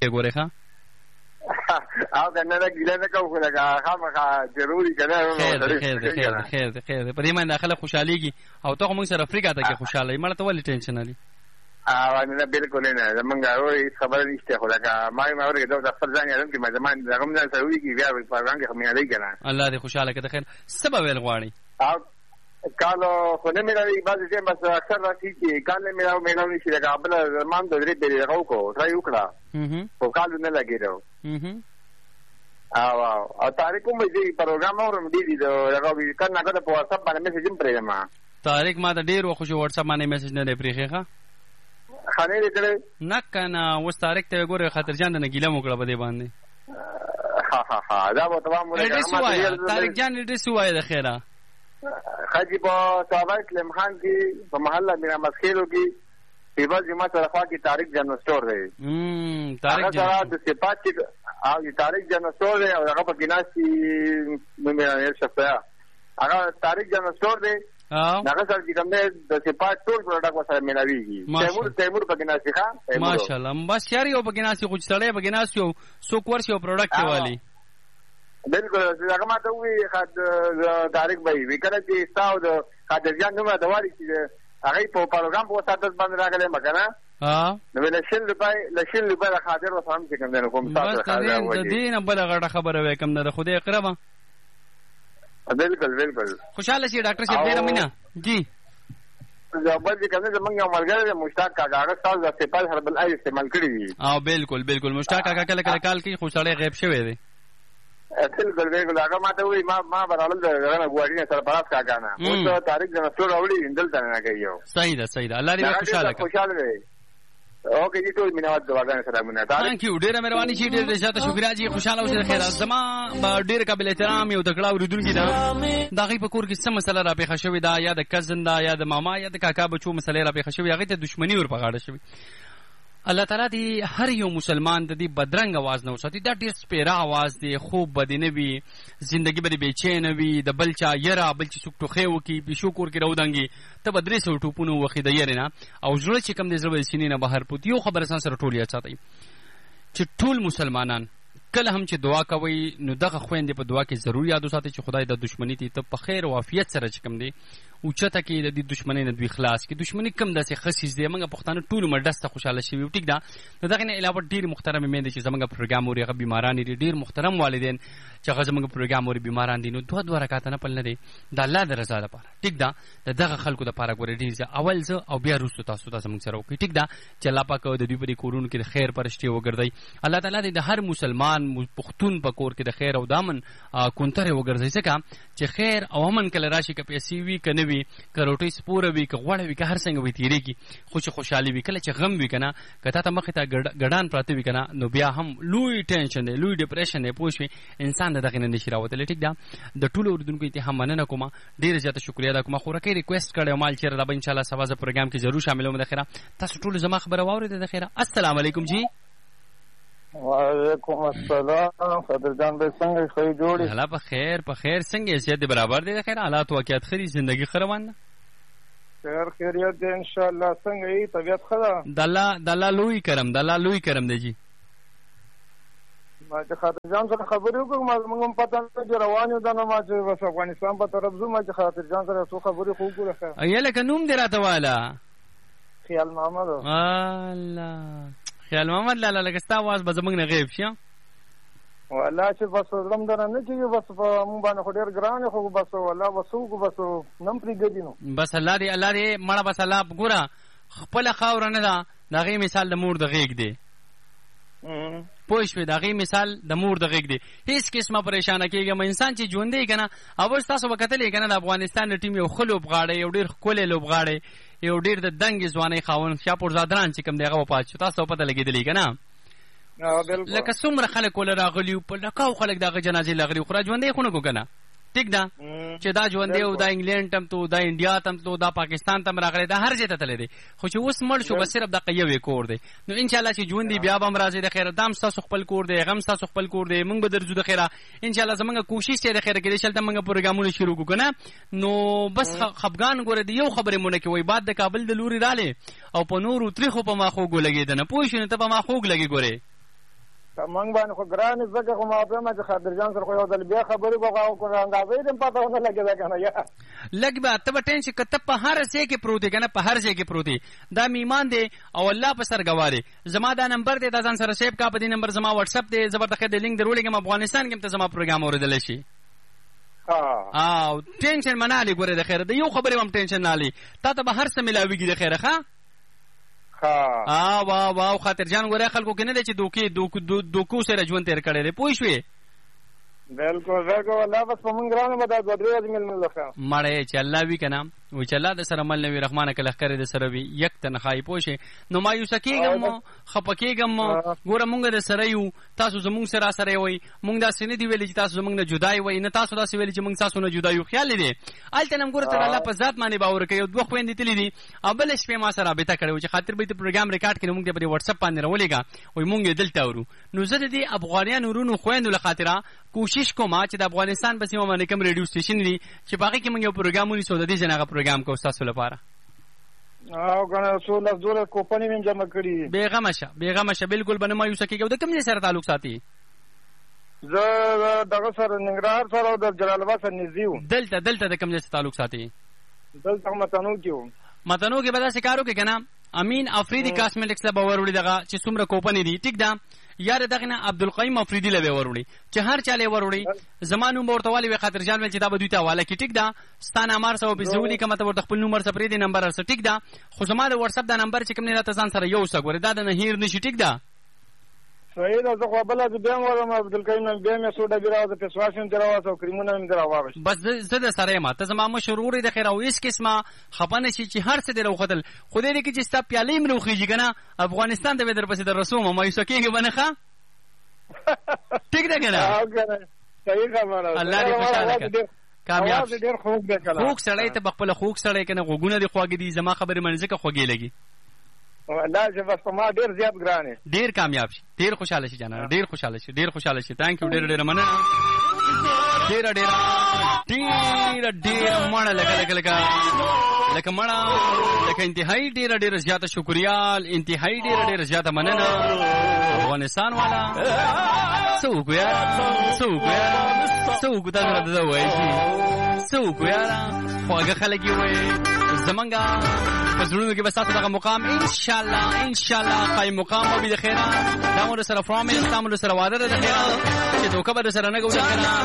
کې ګورې ښه او کنه دا ګیله نه کوو لکه خامخا ضروري کنه خیر دی په دې باندې خلک خوشحالېږي او ته خو موږ سره افریقا ته کې خوشحاله یې مړه ته ولې ټینشن علي نه بالکل نه زمونږ هیڅ خبره نشته خو لکه ما اورېدې د خپل ځان یادم کې ما زمان هغه ځان سره وي کې بیا په پروګرام کې مې یادې کنه الله دې خوشاله کړه خیر سبا ویل غواړي کالو خو نه مې بعضې ټایم بس اکثر راځي چې کال نه مېلاو نشي لکه بله زمان د درې پېرې هغه وکړو ټرای وکړه خو کالو نه لګېدو او طارق کوم دې پروګرام اورم دي دغه کنه هغه په واتساپ باندې میسج هم پرېږدم طارق ما ته ډېر وخت شو واتساپ باندې میسج نه دی پرېښی ښه خانه دې کړې نه کنه اوس طارق ته ګوره خاطرجان د نه ګیله مو کړه په دې باندې ها دا به تمام طارق جان اډرس وایي د خیره خاجي په صحابه اسلام خان کې په محله میرا مسخیرو کې پیبل جمعه طرفا کې طارق جنرال سٹور دی طارق جنرال د صفات او طارق جنرال سٹور دی او هغه په ګناسي مې شفیا هغه طارق جنرال سٹور دی هغه سره چې کوم د صفات ټول پروډکټ وسره ملاويږي تیمور په ګناسي ښه ماشاءالله بس یاري او په ګناسي خو چړې په ګناسي او سو کورس یو پروډکټ والی بالکل هغه ماته وی خد طارق بھائی وکړه چې تاسو د خاطرجان نومه د واري چې هغه په پروګرام په وساتت باندې راغله مګنه نو لشل لپاره خاطر وسام چې کوم نه کوم تاسو خاطر د دین بل غړه خبره وکم نه خدای اقربا بالکل خوشاله شي ډاکټر صاحب ډیر مینه جی زبر دې کنه زمونږ یو ملګری مشتاق کاکا هغه تاسو د سپال هربل ای استعمال کړی دي او بالکل مشتاق کاکا کله کال کې خوشاله غیب شوی دی بالکل هغه ماته وی ما برابر دغه غواړي سره پراس کاکا نه اوس تاریخ د نسل راوړي اندل ته نه کوي صحیح ده الله دې خوشاله وي اوکے جی ټول مینواد دواګانې سلامونه ثانک یو ډیره مهرباني شي ډیره زیاته شکریا جی خوشاله اوسئ خیر زما ډیر قابل احترام یو تکړه اوریدونکو دا دغه په کور کې څه مسله را پیښه شوې دا یا د کزن دا یا د ماما یا د کاکا بچو مسله را پیښه شوې هغه ته دښمنی ور پغاړه شوې الله تعالی دی هر یو مسلمان د دې بدرنګ आवाज نه وساتي دا ډیر سپیره आवाज دی خوب بدینه وي زندگی به بیچین وي د بلچا یرا بلچ سوک ټوخه وکي بشو کور کې راودانګي ته بدرې سو ټوپونو وخی د یرنه او ژړ چې کم دې زړه سینې نه بهر پوت یو خبر سره ټولیا چاته چې ټول مسلمانان کله هم چې دعا کوي نو دغه خويندې په دعا کې ضرور یاد وساتي چې خدای د دشمنی ته په خیر او عافیت سره چې کم دی او چته کې د دې دشمنی نه دوی خلاص کې دشمنی کم داسې خصیز دی موږ پښتانه ټول مردسته خوشاله شي وي ټیک دا دغه نه علاوه ډیر محترم مې چې زموږ پروګرام اوري غو بیماران دي ډیر محترم والدین چې هغه زموږ پروګرام اوري بیماران دي نو دوه رکعات نه پلن دي د الله د رضا لپاره ټیک دا دغه خلکو د لپاره ګورې ډیر اول زه او بیا وروسته تاسو ته زموږ سره وکړي ټیک دا چې الله پاک د دې په کورونو کې د خیر پرشتي وګرځي الله تعالی د هر مسلمان پښتون په کور کې د خیر او دامن کونتره وګرځي څنګه چې خیر او امن کله راشي کې پیسې وی کنه وی کروټي سپوره وی که غوړه وی که هر څنګه وی تیریږي خوشحالي وی کله چې غم وی کنه کته ته مخ ته ګډان پراته وی کنه نو بیا هم لوی ټینشن دی لوی ډیپریشن دی پوښوي انسان دغه نه نشي راوتل ټیک دا د ټولو اوردونکو ته هم مننه کوم ډیر زیاته شکریا ده کوم خو راکې ریکوست کړم مال چیرې دا به ان شاء الله سبا ز پروګرام کې ضرور شاملوم د خیره تاسو ټول زما خبره واورید د خیره السلام علیکم جی وعلیکم السلام خضر جان به څنګه خو جوړی الله په خیر څنګه سید برابر دی خیر حالات واقعیت خري زندگی خروان خیر خیریت دی ان شاء الله څنګه ای طبیعت خدا د الله لوی کرم دی جی ما چې خاطر جان سره خبرې وکړم موږ هم پته نه چې روان یو د نه ما چې بس افغانستان په طرف زو ما چې خاطر جان سره څو خبرې خو وکړه ایله کنوم دی راته والا خیال محمد الله خیال محمد لاله لګستا आवाज به زمنګ نه غیب شي والله چې بس زم درنه نه چې بس په مونږ باندې خو ډیر ګران خو بس والله وسو بس نم پریګدي نو بس الله دې مړه بس الله ګوره خپل خاور نه دا دغه مثال د مور د غیګ دی پوه شوې دغه مثال د مور د غیګ دی هیڅ قسمه پریشانه کیږي انسان چې ژوند دی کنه او تاسو وکتلې کنه د افغانستان ټیم یو خلوب غاړي یو ډیر خولې لوب غاړي یو ډیر د دنګ ځواني خاون شاپور زادران چې کوم دیغه وپات شو تاسو پته لګیدلې کنه لکه څومره خلک ول راغلی په لکاو خلک دغه جنازې لغري خو ژوندې خونه کو کنه ټیک دا چې دا ژوندې او دا انګلند تم ته دا انډیا تم ته دا پاکستان تم راغلی دا هر ځای ته تللی دی خو چې اوس مړ شو بس صرف د قیوي کور دی نو ان شاء الله چې ژوندې بیا به راځي د خیر دام تاسو خپل کور دی غم تاسو خپل کور دی موږ به درځو د خیره ان شاء الله زمونږ کوشش دی د خیره کې شل ته موږ پروګرامونه شروع وکړو کنه نو بس خفغان ګوره دی یو خبره مونږ کې وای بعد د کابل د لوري رااله او په نورو تریخو په ما خوګ لګیدنه پوه شو نه ته په ما خوګ لګي ګوره موږ باندې خو ګران زګه خو ما په ما چې خاطر جان سره خو یو ځل بیا خبرې وکاو کو راغاوې دې پته ونه لګیدا کنه یا لګ به ته ټینشن کته په هر ځای کې پروت دی کنه په هر ځای کې پروت دی دا میمان دی او الله په سر گواره زما دا نمبر دی دا ځان سره سیب کا په دې نمبر زما واتس اپ دی زبردست د لینک درولګم افغانستان کې ته زما پروګرام اوریدل شي ټینشن منالي ګوره د خیر د یو خبره هم ټینشن نالي تا ته به هر څه ملاويږي د خیره ښا واو خاطر جان ګوره خلکو کې نه دی چې دوکو سره ژوند تیر کړی دی پوه شوې بالکل والله بس په مونږ رانه به دا دوه درې ورځې مل لخوا مړې چې الله وی کنه و چې الله د سره مل نوی رحمانه کله خیر د سره وی یک تنخای پوشه نو مایوس کېږم خپکېږم ګوره مونږ د سره یو تاسو زمونږ سره وي مونږ دا سینې دی ویل چې تاسو زمونږ نه جدای وي نه تاسو دا ویل چې مونږ تاسو نه جدای یو خیال دی الته نم ګوره ته الله په ذات باندې باور کوي دوه خويندې تللی دي ابل شپه ما سره رابطه کړو چې خاطر به ته پروګرام ریکارډ کړو مونږ په واتس اپ باندې راولېګا وي مونږ دلته ورو نو زه دې افغانانو ورونو خويندو له خاطره کوشش کوم چې د افغانستان په سیمه باندې کوم ریډیو سټیشن دي چې باقي کې مونږ یو پروګرامونه سو د دې جنغه پروګرام کو تاسو لپاره او کنه څو لاس دوله کوپنی من جمع کړی بیغمه شه بالکل بنه ما یو سکیږي د کوم سره تعلق ساتي زه دغه سره ننګرهار سره او د جلال آباد سره نږدې دلته د کوم سره تعلق ساتي دلته متنو کې به دا شکارو کې کنه امین افریدی کاسمیټکس له باور وړي دغه چې څومره کوپنی دي ټیک ده یار دغه نه عبدالقیم افریدی له باور وړي چې هر چاله وروړي زمانو ورتوالي وي خاطر جان ول چې دا به دوی ته حواله کې ټیک ده ستانه مار سو بزولي کومه ته ورته خپل نمبر سپری دی نمبر سره ټیک ده خو زما د واتس اپ دا نمبر چې کوم نه راته ځان سره یو څګور دا نه هیر نشي ټیک ده صحیح ده زه خو بل د بیا ورم عبدالقیم بیا مې سوډا بیراو د پسواشن دراوازه او کریمونه مې دراوازه بس زه د سره ما ته زما مشرور د خیر او اس قسمه خپنه شي چې هر څه درو خدل خدای دې کې چې ستا پیالې مروخیږي کنه افغانستان د ودر پسې در رسوم ما یو سکیږي بنخه ٹھیک ده کنه صحیح خبره الله دې خوشاله کړي کامیاب ډېر خوب ده کنه خوک سړی ته بخپل خوک سړی کنه غوګونه دي خواږي دي زما خبره منځه کې خوږی لګي والله چې بس ما ډېر زیات ګرانه ډېر کامیاب شي ډېر خوشاله شي جانا ډېر خوشاله شي ثانک یو ډېر مننه ډېر مړه لکه مړه لکه انتهایی ډېر زیاته شکریا انتهایی ډېر زیاته مننه افغانستان والا څوک دا درته وایي څوک یاره خواږه خلک یې وایي زمونږه په زړونو کې به ستاسو دغه مقام انشاءالله قایم مقام به د خیره دا مو سره فرامل سره وعده ده د خیره چې دوکه به سره نه کوو د خیره